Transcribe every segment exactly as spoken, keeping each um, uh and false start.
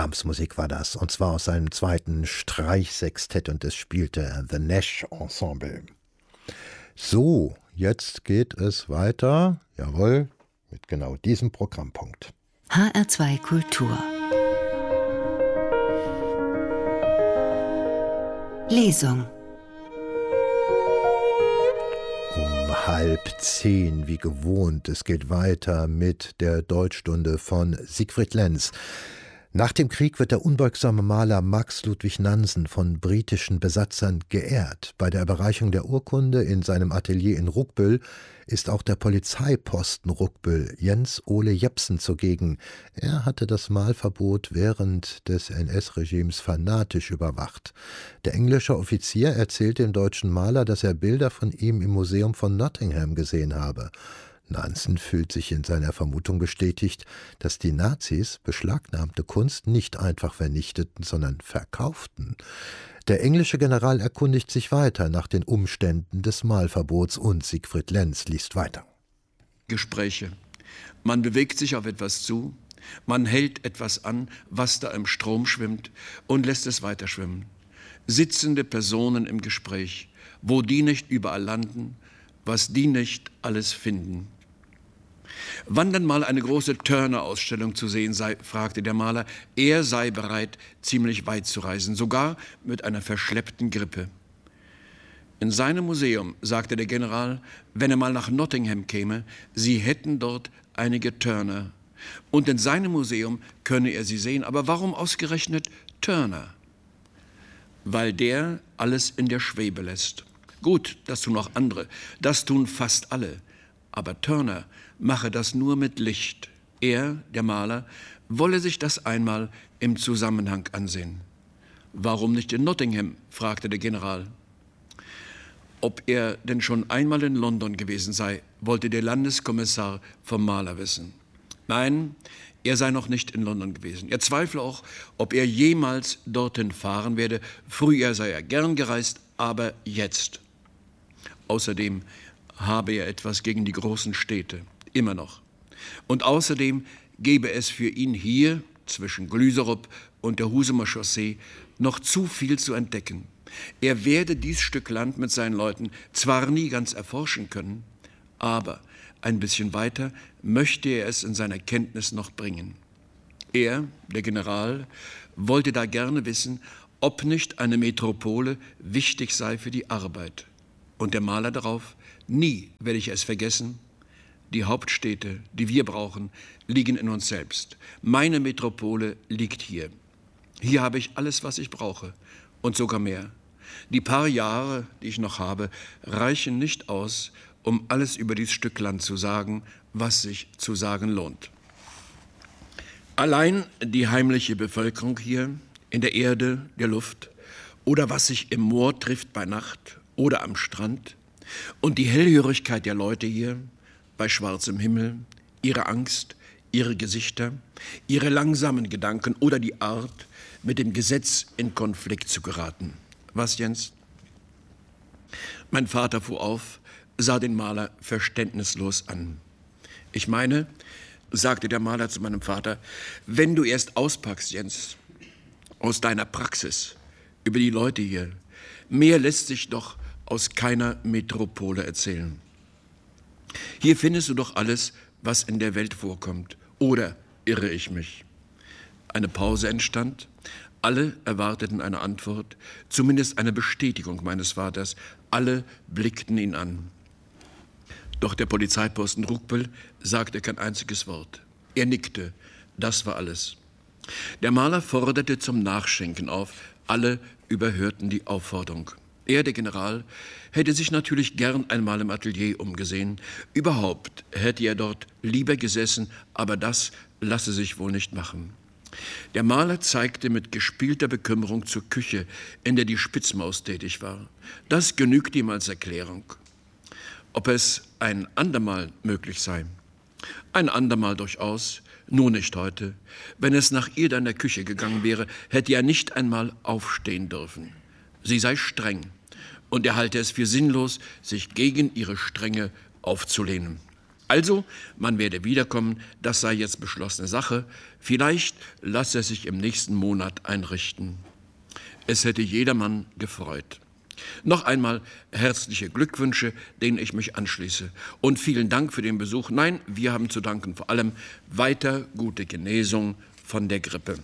Brahms-Musik war das, und zwar aus seinem zweiten Streichsextett, und es spielte The Nash Ensemble. So, jetzt geht es weiter, jawohl, mit genau diesem Programmpunkt. H R zwei Kultur. Lesung. Um halb zehn, wie gewohnt. Es geht weiter mit der Deutschstunde von Siegfried Lenz. Nach dem Krieg wird der unbeugsame Maler Max Ludwig Nansen von britischen Besatzern geehrt. Bei der Überreichung der Urkunde in seinem Atelier in Ruckbüll ist auch der Polizeiposten Ruckbüll Jens Ole Jepsen zugegen. Er hatte das Malverbot während des N S-Regimes fanatisch überwacht. Der englische Offizier erzählt dem deutschen Maler, dass er Bilder von ihm im Museum von Nottingham gesehen habe. Nansen fühlt sich in seiner Vermutung bestätigt, dass die Nazis beschlagnahmte Kunst nicht einfach vernichteten, sondern verkauften. Der englische General erkundigt sich weiter nach den Umständen des Malverbots und Siegfried Lenz liest weiter. Gespräche. Man bewegt sich auf etwas zu, man hält etwas an, was da im Strom schwimmt, und lässt es weiter schwimmen. Sitzende Personen im Gespräch, wo die nicht überall landen, was die nicht alles finden. Wann denn mal eine große Turner-Ausstellung zu sehen sei, fragte der Maler. Er sei bereit, ziemlich weit zu reisen, sogar mit einer verschleppten Grippe. In seinem Museum, sagte der General, wenn er mal nach Nottingham käme, sie hätten dort einige Turner. Und in seinem Museum könne er sie sehen. Aber warum ausgerechnet Turner? Weil der alles in der Schwebe lässt. Gut, das tun auch andere, das tun fast alle. Aber Turner mache das nur mit Licht. Er, der Maler, wolle sich das einmal im Zusammenhang ansehen. Warum nicht in Nottingham? Fragte der General. Ob er denn schon einmal in London gewesen sei, wollte der Landeskommissar vom Maler wissen. Nein, er sei noch nicht in London gewesen. Er zweifle auch, ob er jemals dorthin fahren werde. Früher sei er gern gereist, aber jetzt. Außerdem habe er etwas gegen die großen Städte, immer noch. Und außerdem gäbe es für ihn hier, zwischen Glüserup und der Husumer Chaussee, noch zu viel zu entdecken. Er werde dies Stück Land mit seinen Leuten zwar nie ganz erforschen können, aber ein bisschen weiter möchte er es in seiner Kenntnis noch bringen. Er, der General, wollte da gerne wissen, ob nicht eine Metropole wichtig sei für die Arbeit. Und der Maler darauf: Nie werde ich es vergessen, die Hauptstädte, die wir brauchen, liegen in uns selbst. Meine Metropole liegt hier. Hier habe ich alles, was ich brauche, und sogar mehr. Die paar Jahre, die ich noch habe, reichen nicht aus, um alles über dieses Stück Land zu sagen, was sich zu sagen lohnt. Allein die heimliche Bevölkerung hier, in der Erde, der Luft, oder was sich im Moor trifft bei Nacht oder am Strand, und die Hellhörigkeit der Leute hier, bei schwarzem Himmel, ihre Angst, ihre Gesichter, ihre langsamen Gedanken oder die Art, mit dem Gesetz in Konflikt zu geraten. Was, Jens? Mein Vater fuhr auf, sah den Maler verständnislos an. Ich meine, sagte der Maler zu meinem Vater, wenn du erst auspackst, Jens, aus deiner Praxis, über die Leute hier, mehr lässt sich doch aus keiner Metropole erzählen. Hier findest du doch alles, was in der Welt vorkommt. Oder irre ich mich? Eine Pause entstand. Alle erwarteten eine Antwort, zumindest eine Bestätigung meines Vaters. Alle blickten ihn an. Doch der Polizeiposten Ruckbüll sagte kein einziges Wort. Er nickte. Das war alles. Der Maler forderte zum Nachschenken auf. Alle überhörten die Aufforderung. Er, der General, hätte sich natürlich gern einmal im Atelier umgesehen. Überhaupt hätte er dort lieber gesessen, aber das lasse sich wohl nicht machen. Der Maler zeigte mit gespielter Bekümmerung zur Küche, in der die Spitzmaus tätig war. Das genügte ihm als Erklärung. Ob es ein andermal möglich sei? Ein andermal durchaus, nur nicht heute. Wenn es nach ihr in der Küche gegangen wäre, hätte er nicht einmal aufstehen dürfen. Sie sei streng, und er halte es für sinnlos, sich gegen ihre Strenge aufzulehnen. Also, man werde wiederkommen, das sei jetzt beschlossene Sache. Vielleicht lasse er sich im nächsten Monat einrichten. Es hätte jedermann gefreut. Noch einmal herzliche Glückwünsche, denen ich mich anschließe. Und vielen Dank für den Besuch. Nein, wir haben zu danken vor allem weiter gute Genesung von der Grippe.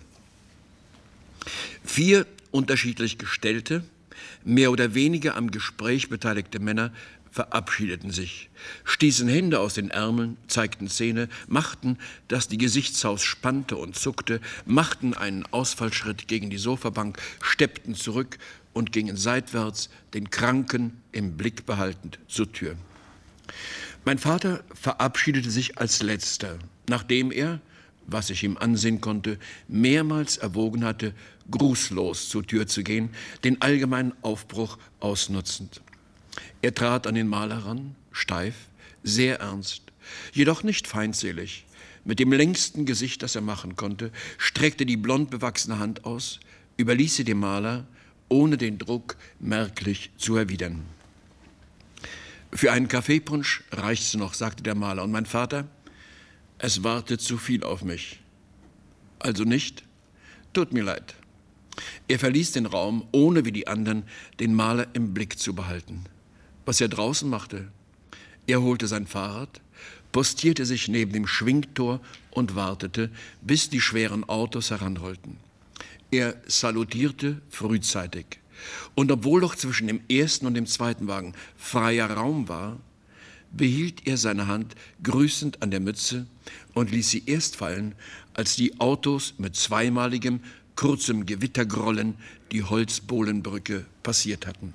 Vier unterschiedlich gestellte, mehr oder weniger am Gespräch beteiligte Männer verabschiedeten sich, stießen Hände aus den Ärmeln, zeigten Zähne, machten, dass die Gesichtshaut spannte und zuckte, machten einen Ausfallschritt gegen die Sofabank, steppten zurück und gingen seitwärts, den Kranken im Blick behaltend, zur Tür. Mein Vater verabschiedete sich als Letzter, nachdem er, was ich ihm ansehen konnte, mehrmals erwogen hatte, grußlos zur Tür zu gehen, den allgemeinen Aufbruch ausnutzend. Er trat an den Maler ran, steif, sehr ernst, jedoch nicht feindselig, mit dem längsten Gesicht, das er machen konnte, streckte die blond bewachsene Hand aus, überließ sie dem Maler, ohne den Druck merklich zu erwidern. »Für einen Kaffeepunsch reicht's noch«, sagte der Maler, und mein Vater, »es wartet zu viel auf mich.« »Also nicht? Tut mir leid.« Er verließ den Raum, ohne wie die anderen den Maler im Blick zu behalten. Was er draußen machte? Er holte sein Fahrrad, postierte sich neben dem Schwingtor und wartete, bis die schweren Autos heranrollten. Er salutierte frühzeitig. Und obwohl doch zwischen dem ersten und dem zweiten Wagen freier Raum war, behielt er seine Hand grüßend an der Mütze und ließ sie erst fallen, als die Autos mit zweimaligem, kurzem Gewittergrollen die Holzbohlenbrücke passiert hatten.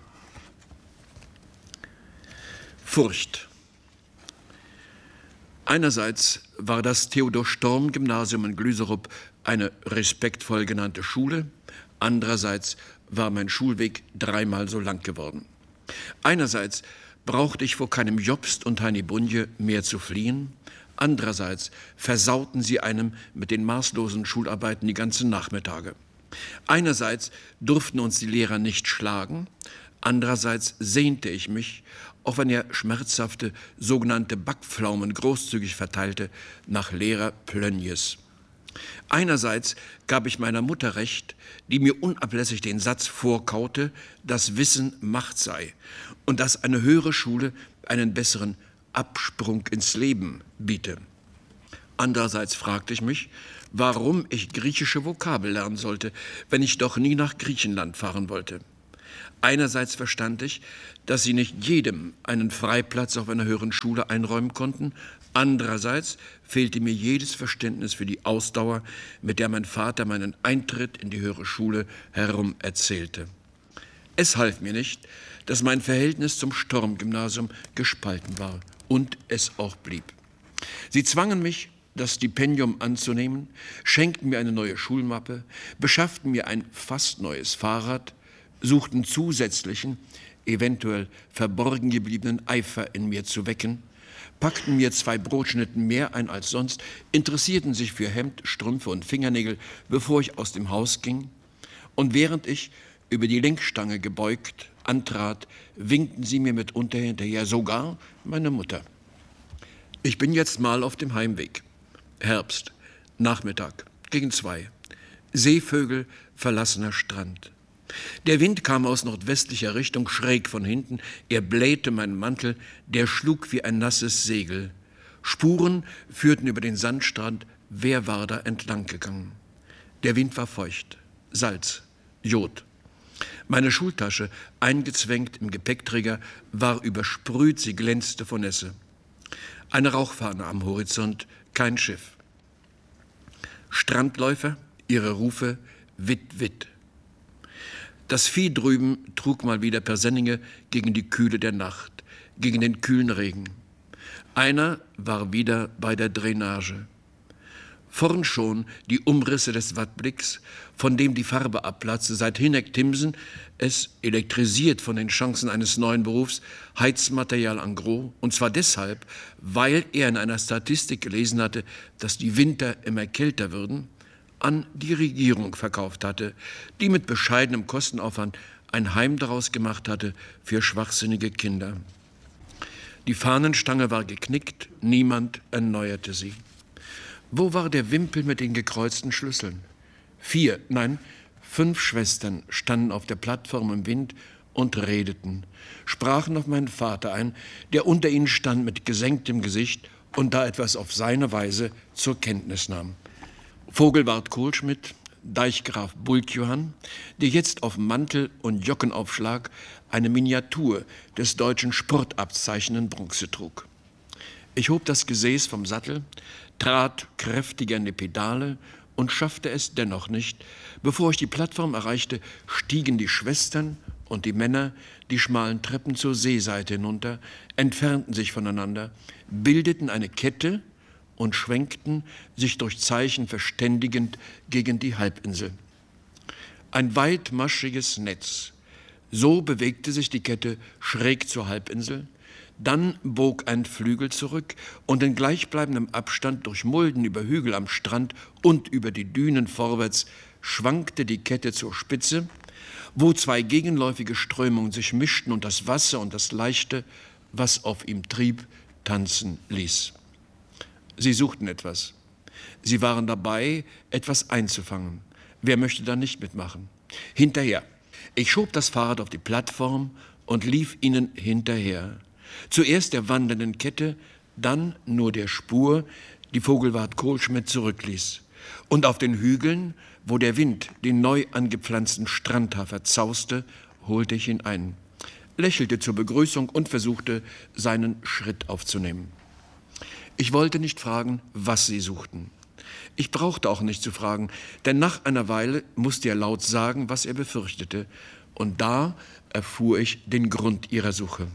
Furcht. Einerseits war das Theodor-Storm-Gymnasium in Glüserup eine respektvoll genannte Schule, andererseits war mein Schulweg dreimal so lang geworden. Einerseits brauchte ich vor keinem Jobst und Heini Bunje mehr zu fliehen, andererseits versauten sie einem mit den maßlosen Schularbeiten die ganzen Nachmittage. Einerseits durften uns die Lehrer nicht schlagen, andererseits sehnte ich mich, auch wenn er schmerzhafte sogenannte Backpflaumen großzügig verteilte, nach Lehrer Plönjes. Einerseits gab ich meiner Mutter recht, die mir unablässig den Satz vorkaute, dass Wissen Macht sei und dass eine höhere Schule einen besseren Absprung ins Leben biete. Andererseits fragte ich mich, warum ich griechische Vokabel lernen sollte, wenn ich doch nie nach Griechenland fahren wollte. Einerseits verstand ich, dass sie nicht jedem einen Freiplatz auf einer höheren Schule einräumen konnten. Andererseits fehlte mir jedes Verständnis für die Ausdauer, mit der mein Vater meinen Eintritt in die höhere Schule herum erzählte. Es half mir nicht, dass mein Verhältnis zum Storm-Gymnasium gespalten war und es auch blieb. Sie zwangen mich, das Stipendium anzunehmen, schenkten mir eine neue Schulmappe, beschafften mir ein fast neues Fahrrad, suchten zusätzlichen, eventuell verborgen gebliebenen Eifer in mir zu wecken, packten mir zwei Brotschnitten mehr ein als sonst, interessierten sich für Hemd, Strümpfe und Fingernägel, bevor ich aus dem Haus ging, und während ich über die Lenkstange gebeugt antrat, winkten sie mir mitunter hinterher, sogar meine Mutter. Ich bin jetzt mal auf dem Heimweg. Herbst, Nachmittag, gegen zwei. Seevögel, verlassener Strand. Der Wind kam aus nordwestlicher Richtung, schräg von hinten. Er blähte meinen Mantel, der schlug wie ein nasses Segel. Spuren führten über den Sandstrand. Wer war da entlang gegangen? Der Wind war feucht. Salz, Jod. Meine Schultasche, eingezwängt im Gepäckträger, war übersprüht, sie glänzte vor Nässe. Eine Rauchfahne am Horizont, kein Schiff. Strandläufer, ihre Rufe, witt, witt. Das Vieh drüben trug mal wieder Persenninge gegen die Kühle der Nacht, gegen den kühlen Regen. Einer war wieder bei der Drainage. Vorn schon die Umrisse des Wattblicks, von dem die Farbe abplatzte, seit Hinek Timsen es, elektrisiert von den Chancen eines neuen Berufs, Heizmaterial en gros, und zwar deshalb, weil er in einer Statistik gelesen hatte, dass die Winter immer kälter würden, an die Regierung verkauft hatte, die mit bescheidenem Kostenaufwand ein Heim daraus gemacht hatte für schwachsinnige Kinder. Die Fahnenstange war geknickt, niemand erneuerte sie. Wo war der Wimpel mit den gekreuzten Schlüsseln? Vier, nein, fünf Schwestern standen auf der Plattform im Wind und redeten, sprachen auf meinen Vater ein, der unter ihnen stand mit gesenktem Gesicht und da etwas auf seine Weise zur Kenntnis nahm. Vogelwart Kohlschmidt, Deichgraf Bultjohann, der jetzt auf Mantel und Jockenaufschlag eine Miniatur des deutschen Sportabzeichen in Bronze trug. Ich hob das Gesäß vom Sattel, trat kräftiger in die Pedale und schaffte es dennoch nicht. Bevor ich die Plattform erreichte, stiegen die Schwestern und die Männer die schmalen Treppen zur Seeseite hinunter, entfernten sich voneinander, bildeten eine Kette und schwenkten, sich durch Zeichen verständigend, gegen die Halbinsel. Ein weitmaschiges Netz. So bewegte sich die Kette schräg zur Halbinsel, dann bog ein Flügel zurück und in gleichbleibendem Abstand durch Mulden über Hügel am Strand und über die Dünen vorwärts schwankte die Kette zur Spitze, wo zwei gegenläufige Strömungen sich mischten und das Wasser und das Leichte, was auf ihm trieb, tanzen ließ. Sie suchten etwas. Sie waren dabei, etwas einzufangen. Wer möchte da nicht mitmachen? Hinterher. Ich schob das Fahrrad auf die Plattform und lief ihnen hinterher. Zuerst der wandernden Kette, dann nur der Spur, die Vogelwart Kohlschmidt zurückließ. Und auf den Hügeln, wo der Wind den neu angepflanzten Strandhafer zauste, holte ich ihn ein, lächelte zur Begrüßung und versuchte, seinen Schritt aufzunehmen. Ich wollte nicht fragen, was sie suchten. Ich brauchte auch nicht zu fragen, denn nach einer Weile musste er laut sagen, was er befürchtete. Und da erfuhr ich den Grund ihrer Suche.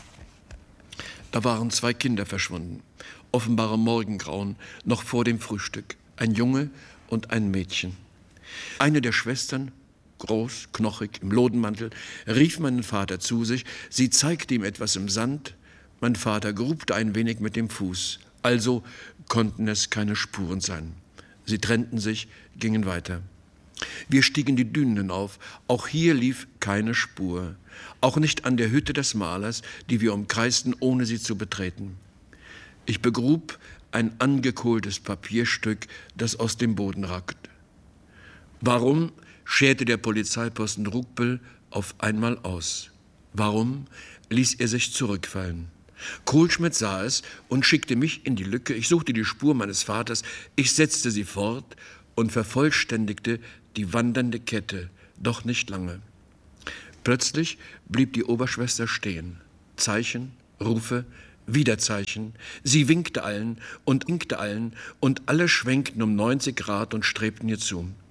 Da waren zwei Kinder verschwunden, offenbar im Morgengrauen, noch vor dem Frühstück, ein Junge und ein Mädchen. Eine der Schwestern, groß, knochig, im Lodenmantel, rief meinen Vater zu sich. Sie zeigte ihm etwas im Sand. Mein Vater grubte ein wenig mit dem Fuß. Also konnten es keine Spuren sein. Sie trennten sich, gingen weiter. Wir stiegen die Dünen hinauf. Auch hier lief keine Spur. Auch nicht an der Hütte des Malers, die wir umkreisten, ohne sie zu betreten. Ich begrub ein angekohltes Papierstück, das aus dem Boden ragte. Warum scherte der Polizeiposten Rugbel auf einmal aus? Warum ließ er sich zurückfallen? Kohlschmidt sah es und schickte mich in die Lücke. Ich suchte die Spur meines Vaters. Ich setzte sie fort und vervollständigte die wandernde Kette, doch nicht lange. Plötzlich blieb die Oberschwester stehen. Zeichen, Rufe, wieder Zeichen. Sie winkte allen und winkte allen und alle schwenkten um neunzig Grad und strebten ihr zu.